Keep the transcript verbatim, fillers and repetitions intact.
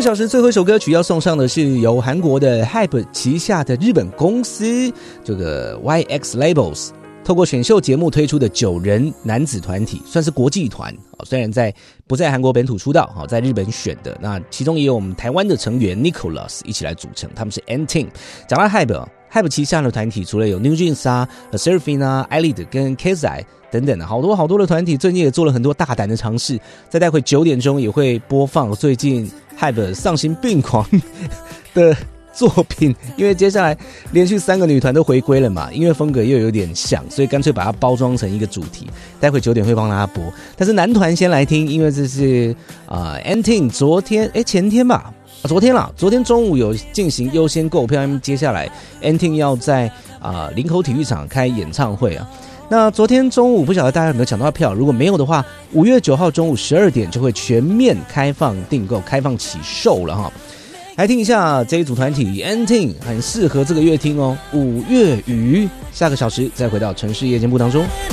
小时最后一首歌曲要送上的是由韩国的 Hype 旗下的日本公司这个 Y X Labels 透过选秀节目推出的九人男子团体，算是国际团，虽然在不在韩国本土出道，在日本选的，那其中也有我们台湾的成员 Nicholas 一起来组成，他们是 N Team。 讲到 Hype Hype 旗下的团体除了有 NewJeans 啊、Seraphine 啊、eyelid 跟 K Z I 等等的好多好多的团体，最近也做了很多大胆的尝试。在待会九点钟也会播放最近 Hype 丧心病狂的作品，因为接下来连续三个女团都回归了嘛，音乐风格又有点像，所以干脆把它包装成一个主题。待会九点会帮大家播，但是男团先来听，因为这是啊、呃、N Team 昨天哎前天吧。啊、昨天啦，昨天中午有进行优先购票，因为接下来 N Team 要在啊、呃、林口体育场开演唱会啊。那昨天中午不晓得大家有没有抢到票，如果没有的话，五月九号中午十二点就会全面开放订购，开放起售了哈。来听一下这一组团体 N Team 很适合这个月听哦，五月雨。下个小时再回到城市夜间部当中。